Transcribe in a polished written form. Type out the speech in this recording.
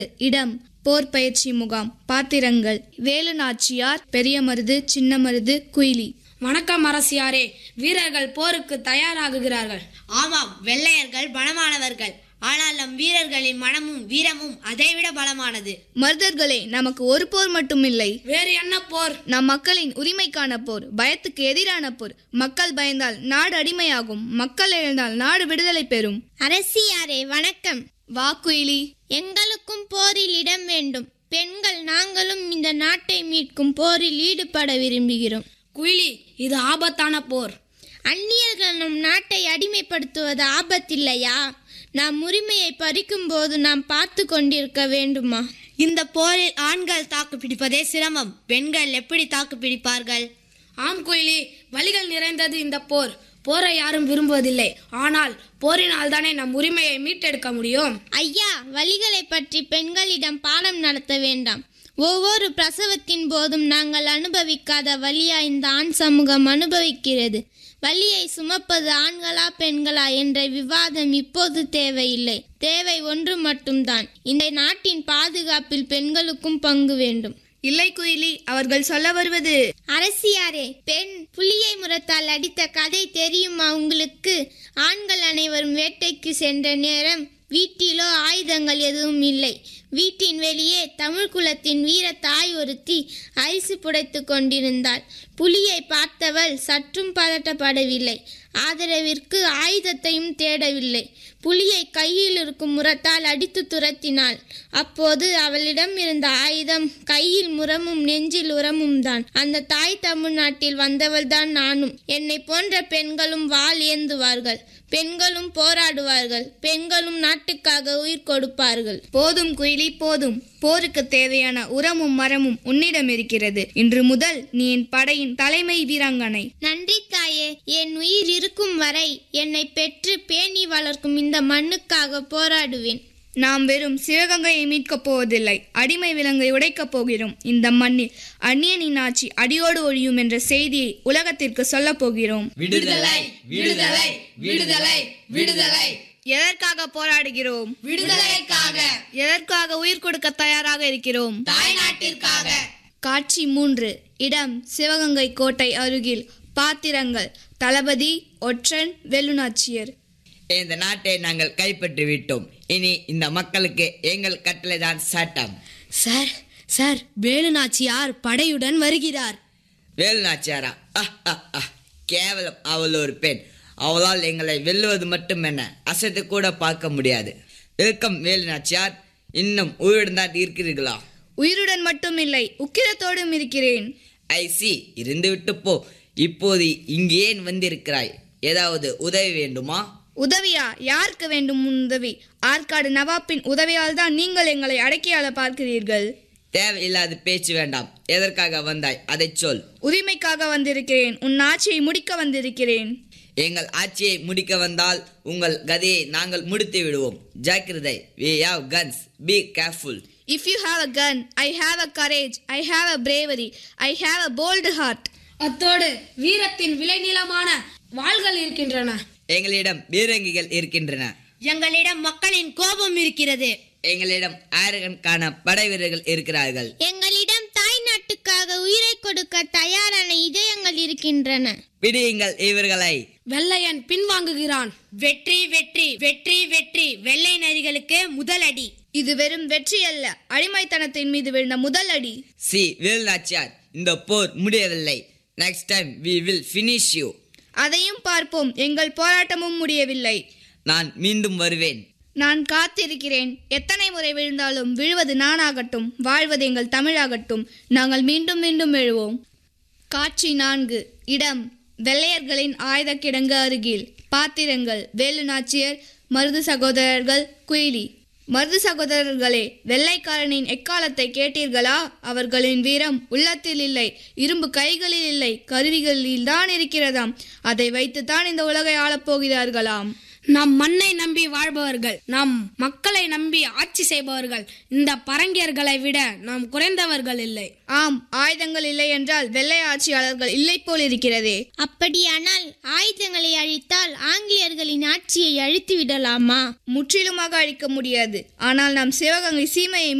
இடம் போர் பயிற்சி முகாம். பாத்திரங்கள் வேலு நாச்சியார், பெரிய மருது, சின்ன மருது, குயிலி. வணக்கம் அரசியாரே. வீரர்கள் போருக்கு தயாராகுகிறார்கள். ஆமாம், வெள்ளையர்கள் பலமானவர்கள். ஆனால் நம் வீரர்களின் மனமும் வீரமும் அதைவிட பலமானது. மருதர்களே, நமக்கு ஒரு போர் மட்டுமில்லை. வேறு என்ன போர்? நம் மக்களின் உரிமைக்கான போர், பயத்துக்கு எதிரான போர். மக்கள் பயந்தால் நாடு அடிமையாகும், மக்கள் எழுந்தால் நாடு விடுதலை பெறும். அரசியாரே வணக்கம். வா குயிலி. எங்களுக்கும் போரில் இடம் வேண்டும். பெண்கள் நாங்களும் இந்த நாட்டை மீட்கும் போரில் ஈடுபட விரும்புகிறோம். குயிலி, இது ஆபத்தான போர். அந்நியர்கள் நம் நாட்டை அடிமைப்படுத்துவது ஆபத்தில்லையா? நாம் உரிமையை பறிக்கும் போது நாம் பார்த்து கொண்டிருக்க வேண்டுமா? இந்த போரில் ஆண்கள் தாக்கு பிடிப்பதே சிரமம். பெண்கள் எப்படி தாக்கு பிடிப்பார்கள்? ஆம் குயிலி, வலிகள் நிறைந்தது இந்த போர். போரை யாரும் விரும்புவதில்லை. ஆனால் போரினால் தானே நம் உரிமையை மீட்டெடுக்க முடியும். ஐயா, வலிகளை பற்றி பெண்களிடம் பாடம் நடத்த வேண்டாம். ஒவ்வொரு பிரசவத்தின் போதும் நாங்கள் அனுபவிக்காத வலியா இந்த ஆண் சமூகம் அனுபவிக்கிறது. வலியை சுமப்பது ஆண்களா பெண்களா என்ற விவாதம் இப்போது தேவையில்லை. தேவை ஒன்று மட்டும்தான், இந்த நாட்டின் பாதுகாப்பில் பெண்களுக்கும் பங்கு வேண்டும். இல்லை குயிலி, அவர்கள் சொல்ல வருவது. அரசியாரே, பெண் புலியை முரத்தால் அடித்த கதை தெரியுமா உங்களுக்கு? ஆண்கள் அனைவரும் வேட்டைக்கு சென்ற நேரம் வீட்டிலோ ஆயுதங்கள் எதுவும் இல்லை. வீட்டின் வெளியே தமிழ் குலத்தின் வீர தாய் ஒருத்தி அரிசி புடைத்து கொண்டிருந்தாள். புலியை பார்த்தவள் சற்றும் பதட்டப்படவில்லை. ஆதரவிற்கு ஆயுதத்தையும் தேடவில்லை. புலியை கையில் இருக்கும் முரத்தால் அடித்து துரத்தினாள். அப்போது அவளிடம் இருந்த ஆயுதம் கையில் முரமும் நெஞ்சில் உரமும் தான். அந்த தாய் தமிழ்நாட்டில் வந்தவள்தான் நானும். என்னை போன்ற பெண்களும் வாள் ஏந்துவார்கள். பெண்களும் போராடுவார்கள். பெண்களும் நாட்டுக்காக உயிர் கொடுப்பார்கள். போதும் குயிலி, போதும். போருக்கு தேவையான உரமும் மரமும் உன்னிடம் இருக்கிறது. இன்று முதல் நீ என் படையின் தலைமை வீராங்கனை. நன்றி தாயே. என் உயிர் இருக்கும் வரை என்னை பெற்று பேணி வளர்க்கும் இந்த மண்ணுக்காக போராடுவேன். நாம் வெறும் சிவகங்கையை மீட்கப் போவதில்லை, அடிமை விலங்கை உடைக்கப் போகிறோம். இந்த மண்ணில் அந்நியனின் ஆட்சி அடியோடு ஒழியும் என்ற செய்தியை உலகத்திற்கு சொல்ல போகிறோம். விடுதலை, விடுதலை, விடுதலை, விடுதலை. எதற்காக போராடுகிறோம்? விடுதலைக்காக. எதற்காக உயிர் கொடுக்க தயாராக இருக்கிறோம்? தாய்நாட்டிற்காக. காட்சி 3. இடம் சிவகங்கை கோட்டை அருகில். பாத்திரங்கள் தளபதி, ஒற்றன், வேலுநாச்சியர். இந்த நாட்டை நாங்கள் கைப்பற்றி விட்டோம். இனி இந்த மக்களுக்கு எங்கள் கட்டளைதான் சட்டம். சார், சார், வேலுநாச்சியார் படையுடன் வருகிறார். வேலுநாச்சியாரா? கேவலம், அவள் ஒரு பெண். அவளால் எங்களை வெல்லுவது மட்டும் என்ன, அசைத்து கூட பார்க்க முடியாது. வெல்கம் வேலுநாச்சியார். இன்னும் உயிருடன் தான் இருக்கிறீர்களா? உயிருடன் மட்டும் இல்லை, உக்கிரத்தோடும் இருக்கிறேன். ஐ சி, இருந்துவிட்டு போ. இப்போது இங்கு ஏன் வந்திருக்கிறாய்? ஏதாவது உதவி வேண்டுமா? உதவியா? யாருக்கு வேண்டும் உதவி? ஆற்காடு நவாப்பின் உதவியால் தான் நீங்கள் எங்களை அடக்கியாள பார்க்கிறீர்கள். தேவையில்லாத பேச்சு வேண்டாம். எதற்காக வந்தாய் அதை சொல். உரிமைக்காக வந்திருக்கிறேன். உன் ஆட்சியை முடிக்க வந்திருக்கிறேன். எங்கள் ஆட்சியை முடிக்க வந்தால் உங்கள் கதையை நாங்கள் முடித்து விடுவோம். ஜாக்கிரதை. We have guns. Be careful. If you have a gun, I have a courage. I have a bravery. I have a bold heart. அத்தோடு வீரத்தின் விளைநிலமான வாள்கள் இருக்கின்றன. எங்களிடம் பீரங்கிகள் இருக்கின்றன. எங்களிடம் மக்களின் கோபம் இருக்கிறது. எங்களிடம் ஆயிரக்கணக்கான படை வீரர்கள் இருக்கிறார்கள். எங்களிடம் தாய் நாட்டுக்காக உயிரை கொடுக்க தயாரான இதயங்கள் இருக்கின்றன. பிடியுங்கள் இவர்களை. வெள்ளையன் பின்வாங்குகிறான். வெற்றி, வெற்றி, வெற்றி, வெற்றி. வெள்ளை நரிகளுக்கு முதல் அடி. இது வெறும் வெற்றி அல்ல, அடிமைத்தனத்தின் மீது விழுந்த முதல் அடி. சி வேலுநாச்சியார், இந்த போர் முடியவில்லை. Next time we will finish you. அதையும் பார்ப்போம். எங்கள் போராட்டமும் முடியவில்லை. நான் மீண்டும் வருவேன். நான் காத்திருக்கிறேன். எத்தனை முறை விழுந்தாலும் விழுவது நானாகட்டும், வாழ்வது எங்கள் தமிழாகட்டும். நாங்கள் மீண்டும் மீண்டும் எழுவோம். காட்சி 4. இடம் வெள்ளையர்களின் ஆயுத கிடங்கு அருகில். பாத்திரங்கள் வேலுநாச்சியர், மருது சகோதரர்கள், குயிலி. மருது சகோதரர்களே, வெள்ளைக்காரனின் எக்காலத்தை கேட்டீர்களா? அவர்களின் வீரம் உள்ளத்தில் இல்லை, இரும்பு கைகளில் இல்லை, கருவிகளில் தான் இருக்கிறதாம். அதை வைத்துத்தான் இந்த உலகை ஆளப்போகிறார்களாம். நம் மண்ணை நம்பி வாழ்பவர்கள், நம் மக்களை நம்பி ஆட்சி செய்பவர்கள் இந்த பரங்கியர்களை விட நாம் குறைந்தவர்கள் இல்லை. ஆம், ஆயுதங்கள் இல்லை என்றால் வெள்ளை ஆட்சியாளர்கள் இல்லை போல் இருக்கிறதே. அப்படியானால் ஆயுதங்களை அழித்தால் ஆங்கிலேயர்களின் ஆட்சியை அழித்து விடலாமா? முற்றிலுமாக அழிக்க முடியாது. ஆனால் நாம் சிவகங்கை சீமையை